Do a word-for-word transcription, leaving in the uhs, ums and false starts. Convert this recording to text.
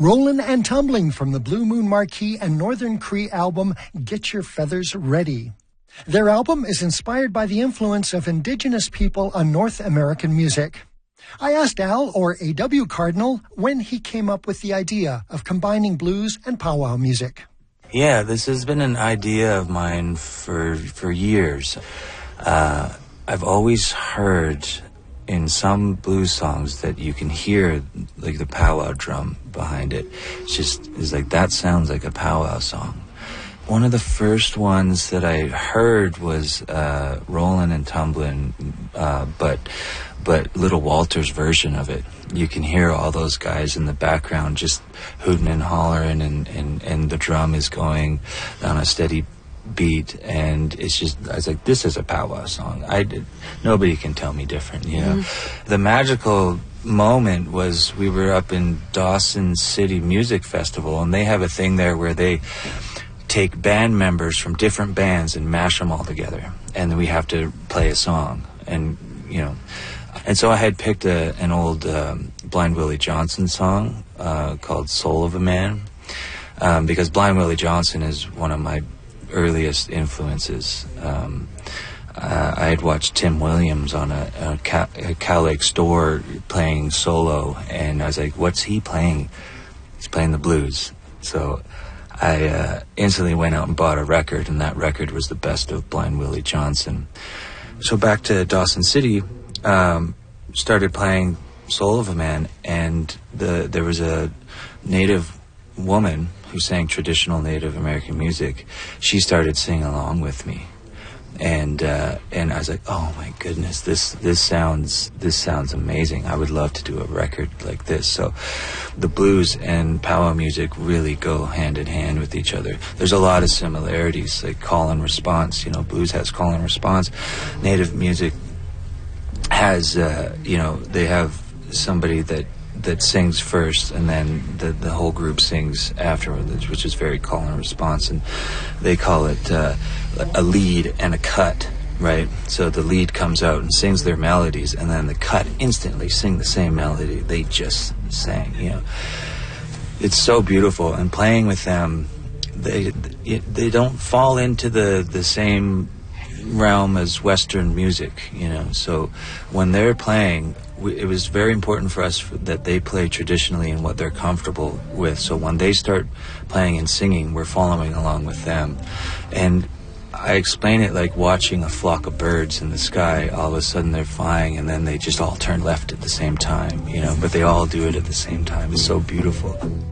Rollin' and Tumbling from the Blue Moon Marquee and Northern Cree album, Get Your Feathers Ready. Their album is inspired by the influence of indigenous people on North American music. I asked Al, or A W Cardinal, when he came up with the idea of combining blues and powwow music. Yeah, this has been an idea of mine for for years. Uh, I've always heard in some blues songs that you can hear like the powwow drum behind it. It's just, it's like, that sounds like a powwow song. One of the first ones that I heard was uh, Rollin' and Tumblin', uh, but but Little Walter's version of it. You can hear all those guys in the background just hooting and hollering, and, and, and the drum is going on a steady beat, and it's just, I was like, this is a powwow song. I did, nobody can tell me different, you know. Mm-hmm. The magical moment was we were up in Dawson City Music Festival, and they have a thing there where they take band members from different bands and mash them all together, and then we have to play a song, and you know. And so I had picked a, an old um, Blind Willie Johnson song uh, called Soul of a Man, um, because Blind Willie Johnson is one of my earliest influences. Um, uh, I had watched Tim Williams on a, a, Cal, a Cal Lake store playing solo, and I was like, what's he playing? He's playing the blues. So I uh, instantly went out and bought a record, and that record was the best of Blind Willie Johnson. So back to Dawson City, um, started playing Soul of a Man, and the there was a Native woman who sang traditional Native American music. She started singing along with me, and uh, and I was like, oh my goodness, this this sounds this sounds amazing. I would love to do a record like this. So the blues and powwow music really go hand in hand with each other. There's a lot of similarities, like call and response. You know, blues has call and response. Native music has, uh, you know, they have somebody that that sings first, and then the the whole group sings afterwards, which is very call and response, and they call it uh, a lead and a cut, right? So the lead comes out and sings their melodies, and then the cut instantly sing the same melody they just sang. You know, it's so beautiful, and playing with them, they they don't fall into the the same realm as Western music, you know. So when they're playing, we, it was very important for us for, that they play traditionally and what they're comfortable with. So when they start playing and singing, we're following along with them. And I explain it like watching a flock of birds in the sky. All of a sudden they're flying, and then they just all turn left at the same time, you know, but they all do it at the same time. It's so beautiful.